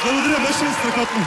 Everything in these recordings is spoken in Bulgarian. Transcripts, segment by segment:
Благодаря, беше страхотно.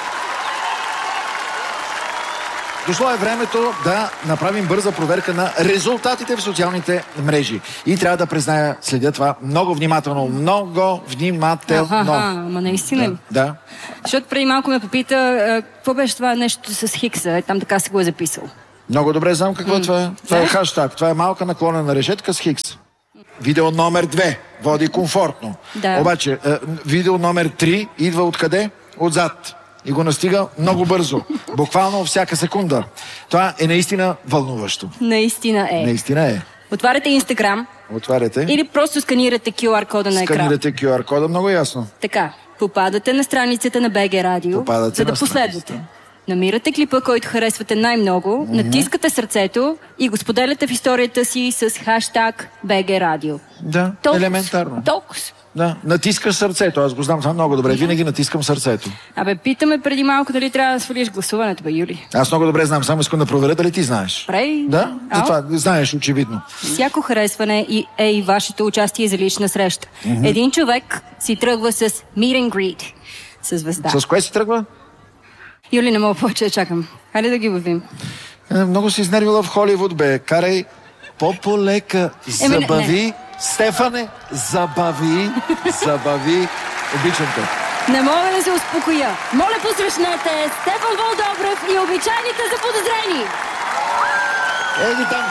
Дошло е времето да направим бърза проверка на резултатите в социалните мрежи. И трябва да призная, следя това много внимателно. Много внимателно. Ама наистина. Да. Защото преди малко ме попита, какво беше това нещо с Хикса? Там така се го е записал. Много добре знам какво е това. Това е хаштаг. Това е малка наклонена решетка с Хикс. Видео номер 2 води комфортно. Да. Обаче, видео номер 3 идва откъде? Отзад. И го настига много бързо. Буквално всяка секунда. Това е наистина вълнуващо. Наистина е. Наистина е. Отваряте Инстаграм. Отваряте. Или просто сканирате QR кода на екран. Сканирате QR кода, много ясно. Така, попадате на страницата на БГ Радио, за да последвате. Намирате клипа, който харесвате най-много, натискате сърцето и го споделяте в историята си с хаштаг БГ Радио. Да, елементарно. Толкова. Да, натискаш сърцето. Аз го знам това много добре. Винаги натискам сърцето. Питаме преди малко дали трябва да свалиш гласуването, Юли. Аз много добре знам. Само искам да проверя дали ти знаеш. Да? Това знаеш очевидно. Всяко харесване е и вашето участие за лична среща. Един човек си тръгва с meet and greet с звезда. С кое си тръгва? Юли, не мога повече да чакам. Хайде да ги бавим. Много си изнервила в Холивуд, бе. Карай по-полека. Забави. Стефане, забави. Обичам те. Не мога да се успокоя. Моля, посрещнете Стефан Волдобрев и обичайните заподозрени. Ей там.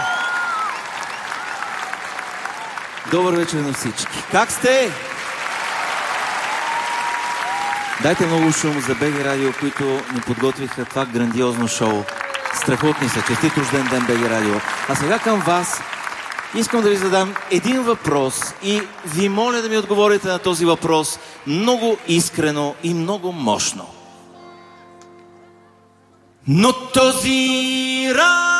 Добър вечер на всички. Как сте? Дайте много шум за БГ Радио, които ни подготвиха това грандиозно шоу. Страхотни са. Честит рожден ден, БГ Радио. А сега към вас искам да ви задам един въпрос и ви моля да ми отговорите на този въпрос много искрено и много мощно. Но този раз